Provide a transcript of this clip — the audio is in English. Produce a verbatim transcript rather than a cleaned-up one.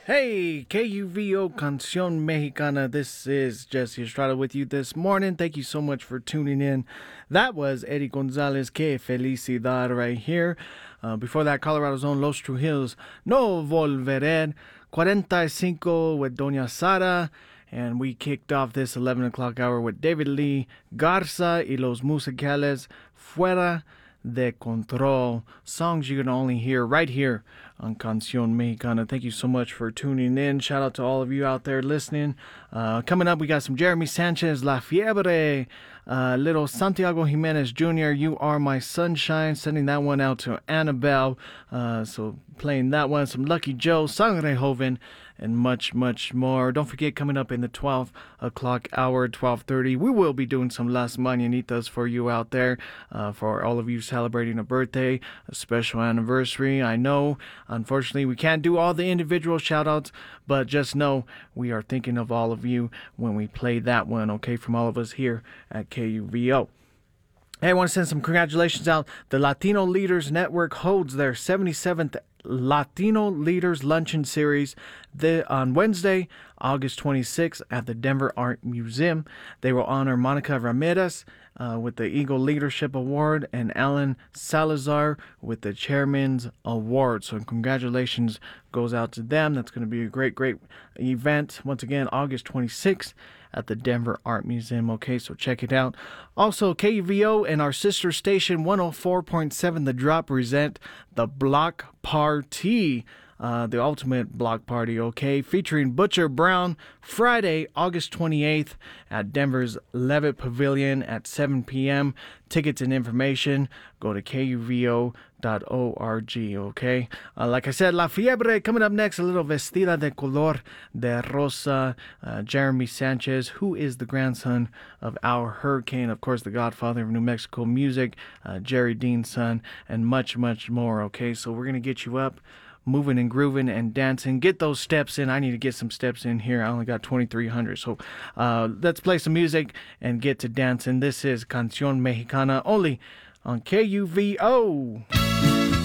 Hey, K U V O Canción Mexicana. This is Jesse Estrada with you this morning. Thank you so much for tuning in. That was Eddie Gonzalez, Que Felicidad, right here. Uh, before that, Colorado's own Los Trujillos, No Volveré, forty-five with Doña Sara. And we kicked off this eleven o'clock hour with David Lee, Garza y Los Musicales, Fuera de Control. Songs you can only hear right here on Canción Mexicana. Thank you so much for tuning in. Shout out to all of you out there listening. Uh, coming up, we got some Jeremy Sanchez, La Fiebre, uh, little Santiago Jimenez Junior, You Are My Sunshine. Sending that one out to Annabelle. Uh, so playing that one. Some Lucky Joe, Sangre Joven, and much, much more. Don't forget, coming up in the twelve o'clock hour, twelve thirty, we will be doing some Las Mañanitas for you out there, uh, for all of you celebrating a birthday, a special anniversary. I know, unfortunately, we can't do all the individual shout-outs, but just know we are thinking of all of you when we play that one, okay, from all of us here at K U V O. Hey, I want to send some congratulations out. The Latino Leaders Network holds their seventy-seventh Latino Leaders Luncheon Series the, on Wednesday, August twenty-sixth at the Denver Art Museum. They will honor Monica Ramirez uh, with the Eagle Leadership Award and Alan Salazar with the Chairman's Award. So congratulations goes out to them. That's going to be a great, great event. Once again, August twenty-sixth at the Denver Art Museum. Okay, so check it out. Also, K U V O and our sister station one oh four point seven The Drop present the Block Party. Uh, the ultimate block party, okay, featuring Butcher Brown, Friday, August twenty-eighth at Denver's Levitt Pavilion at seven p.m. Tickets and information, go to K U V O dot org, okay? Uh, like I said, La Fiebre, coming up next, a little Vestida de Color de Rosa, uh, Jeremy Sanchez, who is the grandson of our Hurricane, of course, the godfather of New Mexico music, uh, Jerry Dean's son, and much, much more, okay? So we're going to get you up, moving and grooving and dancing. Get those steps in. I need to get some steps in here. I only got twenty-three hundred. So uh, let's play some music and get to dancing. This is Canción Mexicana only on K U V O.